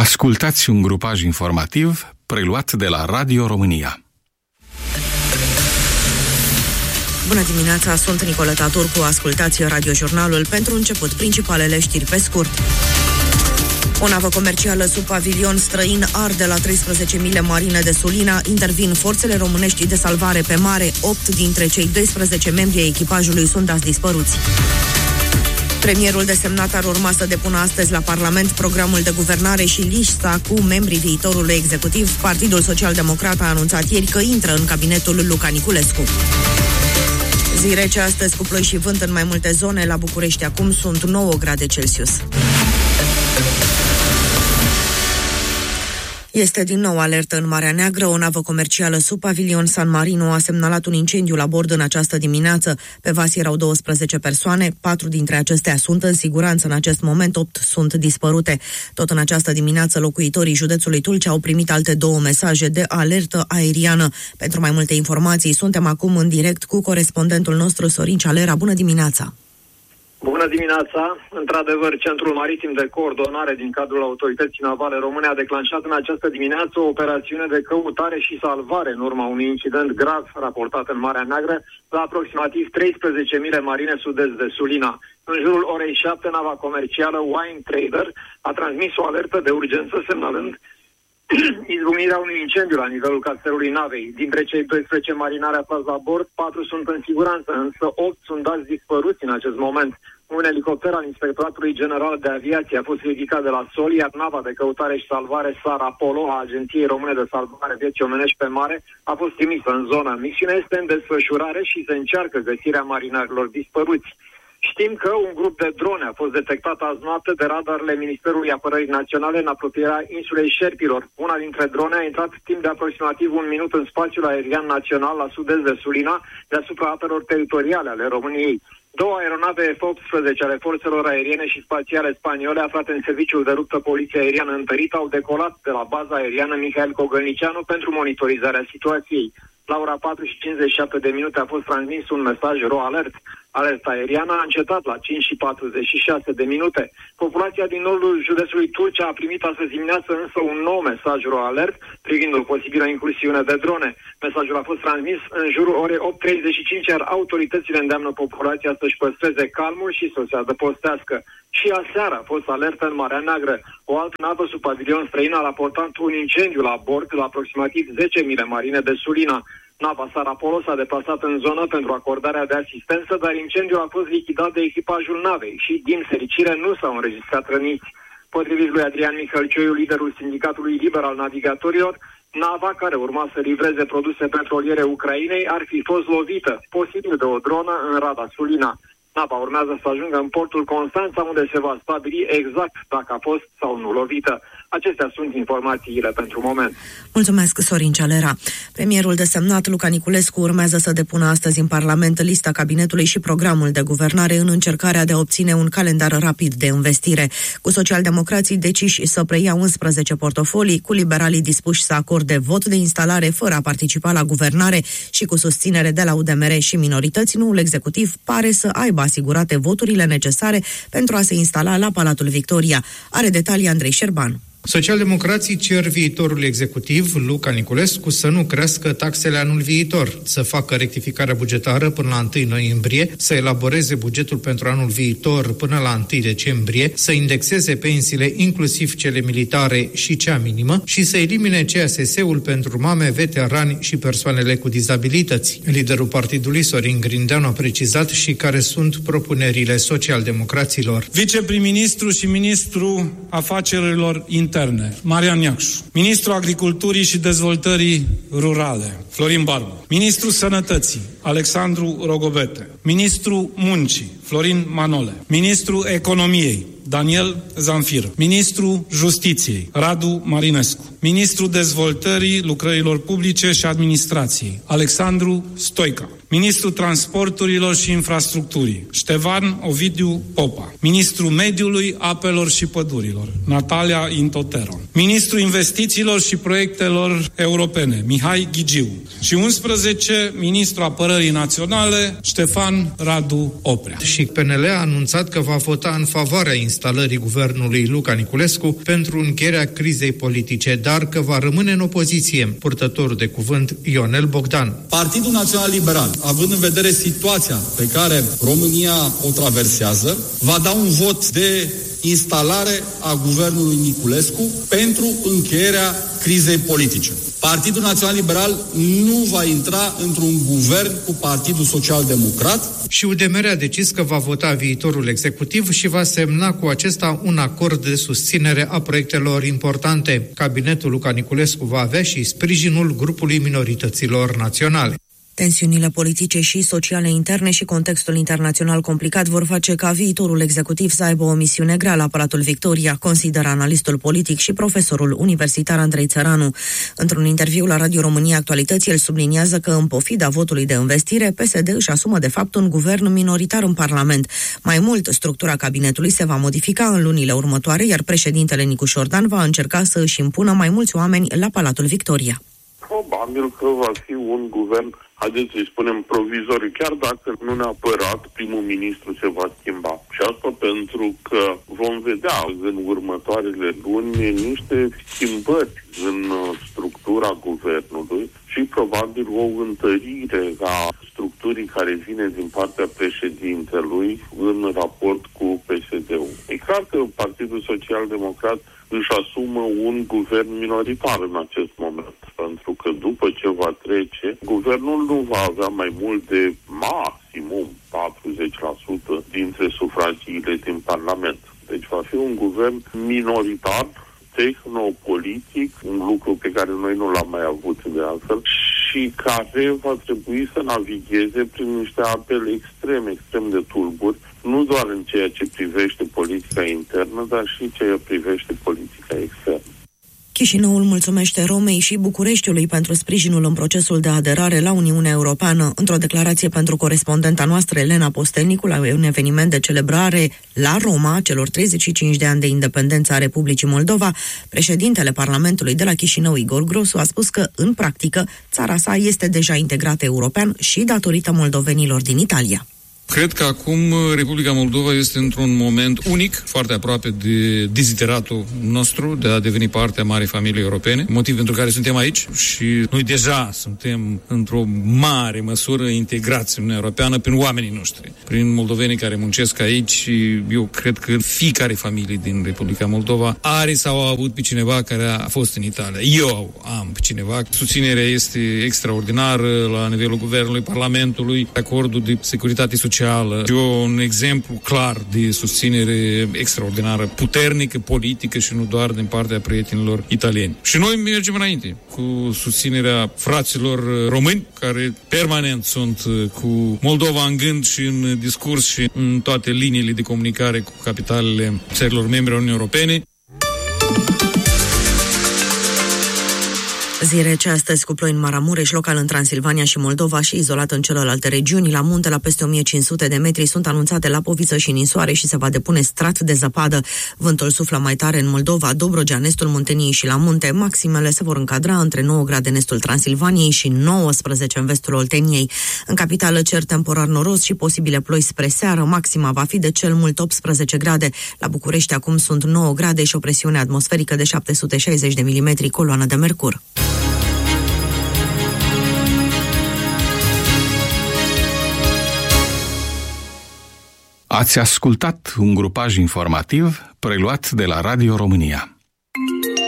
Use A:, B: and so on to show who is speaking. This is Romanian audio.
A: Ascultați un grupaj informativ preluat de la Radio România.
B: Bună dimineața, sunt Nicoleta Turcu, ascultați radiojurnalul. Pentru început, principalele știri pe scurt. O navă comercială sub pavilion străin arde la 13 mile marine de Sulina. Intervin forțele românești de salvare pe mare. 8 dintre cei 12 membri ai echipajului sunt azi dispăruți. Premierul desemnat ar urma să depună astăzi la Parlament programul de guvernare și lista cu membrii viitorului executiv. Partidul Social-Democrat a anunțat ieri că intră în cabinetul Luca Niculescu. Zi rece astăzi, cu ploi și vânt în mai multe zone. La București acum sunt 9 grade Celsius. Este din nou alertă în Marea Neagră. O navă comercială sub pavilion San Marino a semnalat un incendiu la bord în această dimineață. Pe vas erau 12 persoane, 4 dintre acestea sunt în siguranță în acest moment, 8 sunt dispărute. Tot în această dimineață, locuitorii județului Tulcea au primit alte 2 mesaje de alertă aeriană. Pentru mai multe informații, suntem acum în direct cu corespondentul nostru Sorin Cialera. Bună dimineața!
C: Bună dimineața! Într-adevăr, Centrul Maritim de Coordonare din cadrul Autorității Navale Române a declanșat în această dimineață o operațiune de căutare și salvare în urma unui incident grav raportat în Marea Neagră la aproximativ 13 mile marine sud-est de Sulina. În jurul orei 7, nava comercială Wine Trader a transmis o alertă de urgență semnalând izbucnirea unui incendiu la nivelul castelului navei. Dintre cei 12 marinari aflați la bord, 4 sunt în siguranță, însă 8 sunt dați dispăruți în acest moment. Un elicopter al Inspectoratului General de Aviație a fost ridicat de la sol, iar nava de căutare și salvare SAR Apollo a Agenției Române de Salvare Vieții Omenești pe Mare a fost trimisă în zonă. Misiunea este în desfășurare și se încearcă găsirea marinarilor dispăruți. Știm că un grup de drone a fost detectat azi noapte de radarele Ministerului Apărării Naționale în apropierea insulei Șerpilor. Una dintre drone a intrat timp de aproximativ 1 minut în spațiul aerian național la sud-est de Sulina, deasupra apelor teritoriale ale României. 2 aeronave F-18 ale forțelor aeriene și spațiale spaniole aflate în serviciul de luptă poliție aeriană întărită au decolat de la baza aeriană Mihail Cogălnicianu pentru monitorizarea situației. La ora 4 și 57 de minute a fost transmis un mesaj RO-alert. Alerta aeriană a încetat la 5 și 46 de minute. Populația din nordul județului Tulcea a primit astăzi dimineață însă un nou mesaj RO-alert privind o posibilă incursiune de drone. Mesajul a fost transmis în jurul orei 8:35, iar autoritățile îndeamnă populația să-și păstreze calmul și să se adăpostească. Și aseară a fost alertă în Marea Neagră. O altă navă sub pavilion străin a raportat un incendiu la bord la aproximativ 10 mile marine de Sulina. Nava SAR Apollo s-a deplasat în zonă pentru acordarea de asistență, dar incendiul a fost lichidat de echipajul navei și, din fericire, nu s-au înregistrat răniți. Potrivit lui Adrian Mihălcioiu, liderul Sindicatului Liber al Navigatorilor, nava care urma să livreze produse petroliere Ucrainei ar fi fost lovită, posibil de o dronă, în Rada Sulina. Nava urmează să ajungă în portul Constanța, unde se va stabili exact dacă a fost sau nu lovită. Acestea sunt informațiile pentru moment.
B: Mulțumesc, Sorin Cialera. Premierul desemnat Luca Niculescu urmează să depună astăzi în Parlament lista cabinetului și programul de guvernare în încercarea de a obține un calendar rapid de investire. Cu socialdemocrații deciși să preia 11 portofolii, cu liberalii dispuși să acorde vot de instalare fără a participa la guvernare și cu susținere de la UDMR și minorități, noul executiv pare să aibă asigurate voturile necesare pentru a se instala la Palatul Victoria. Are detalii Andrei Șerban.
D: Socialdemocrații cer viitorul executiv, Luca Niculescu, să nu crească taxele anul viitor, să facă rectificarea bugetară până la 1 noiembrie, să elaboreze bugetul pentru anul viitor până la 1 decembrie, să indexeze pensiile, inclusiv cele militare și cea minimă, și să elimine CSS-ul pentru mame, veterani și persoanele cu dizabilități. Liderul partidului, Sorin Grindeanu, a precizat și care sunt propunerile socialdemocraților.
E: Viceprim-ministru și ministru afacerilor interne, Marian Iacșu. Ministrul Agriculturii și Dezvoltării Rurale, Florin Barbu. Ministrul Sănătății, Alexandru Rogobete. Ministrul Muncii, Florin Manole. Ministrul Economiei, Daniel Zamfir. Ministrul Justiției, Radu Marinescu. Ministrul Dezvoltării, Lucrărilor Publice și Administrației, Alexandru Stoica. Ministrul Transporturilor și Infrastructurii, Ștevan Ovidiu Popa. Ministrul Mediului, Apelor și Pădurilor, Natalia Intoteron. Ministrul Investițiilor și Proiectelor Europene, Mihai Ghigiu. Și 11, Ministrul Apărării Naționale, Ștefan Radu Oprea.
D: Și PNL a anunțat că va vota în favoarea instalării guvernului Luca Niculescu pentru încheierea crizei politice, dar că va rămâne în opoziție. Purtătorul de cuvânt Ionel Bogdan.
F: Partidul Național Liberal, având în vedere situația pe care România o traversează, va da un vot de instalare a guvernului Niculescu pentru încheierea crizei politice. Partidul Național Liberal nu va intra într-un guvern cu Partidul Social Democrat.
D: Și UDMR a decis că va vota viitorul executiv și va semna cu acesta un acord de susținere a proiectelor importante. Cabinetul Luca Niculescu va avea și sprijinul grupului minorităților naționale.
B: Tensiunile politice și sociale interne și contextul internațional complicat vor face ca viitorul executiv să aibă o misiune grea la Palatul Victoria, consideră analistul politic și profesorul universitar Andrei Țăranu. Într-un interviu la Radio România Actualități, el subliniază că în pofida votului de învestire, PSD își asumă de fapt un guvern minoritar în Parlament. Mai mult, structura cabinetului se va modifica în lunile următoare, iar președintele Nicu Șordan va încerca să își impună mai mulți oameni la Palatul Victoria.
G: Probabil că va fi un guvern, haideți să-i spunem, provizoriu, chiar dacă nu neapărat primul ministru se va schimba. Și asta pentru că vom vedea în următoarele luni niște schimbări în structura guvernului și probabil o întărire a structurii care vine din partea președintelui în raport cu PSD-ul. E clar că Partidul Social Democrat își asumă un guvern minoritar în acest moment, pentru că după ce va trece, guvernul nu va avea mai mult de maximum 40% dintre sufragiile din Parlament. Deci va fi un guvern minoritar, tehnopolitic, un lucru pe care noi nu l-am mai avut de altfel, și care va trebui să navigheze prin niște apele extrem de tulburi, nu doar în ceea ce privește politica internă, dar și ceea ce privește politica externă.
B: Chișinăul mulțumește Romei și Bucureștiului pentru sprijinul în procesul de aderare la Uniunea Europeană. Într-o declarație pentru corespondenta noastră, Elena Postelnicu, la un eveniment de celebrare la Roma, celor 35 de ani de independență a Republicii Moldova, președintele Parlamentului de la Chișinău, Igor Grosu, a spus că, în practică, țara sa este deja integrată european și datorită moldovenilor din Italia.
H: Cred că acum Republica Moldova este într-un moment unic, foarte aproape de dezideratul nostru de a deveni parte a marii familii europene, motiv pentru care suntem aici și noi deja suntem într-o mare măsură integrați în Uniunea Europeană prin oamenii noștri, prin moldovenii care muncesc aici și eu cred că fiecare familie din Republica Moldova are sau a avut pe cineva care a fost în Italia. Eu am pe cineva. Susținerea este extraordinară la nivelul Guvernului, Parlamentului, acordul de securitate socială. Un exemplu clar de susținere extraordinară, puternică, politică și nu doar din partea prietenilor italieni. Și noi mergem înainte cu susținerea fraților români, care permanent sunt cu Moldova în gând și în discurs și în toate liniile de comunicare cu capitalele țărilor membre ale Uniunii Europene.
B: Zi rece astăzi cu ploi în Maramureș, local în Transilvania și Moldova și izolat în celelalte regiuni. La munte, la peste 1500 de metri, sunt anunțate lapoviță și ninsoare și se va depune strat de zăpadă. Vântul suflă mai tare în Moldova, Dobrogea, în estul Munteniei și la munte. Maximele se vor încadra între 9 grade în estul Transilvaniei și 19 în vestul Olteniei. În capitală, cer temporar noros și posibile ploi spre seară. Maxima va fi de cel mult 18 grade. La București acum sunt 9 grade și o presiune atmosferică de 760 de milimetri, coloană de mercur.
A: Ați ascultat un grupaj informativ preluat de la Radio România.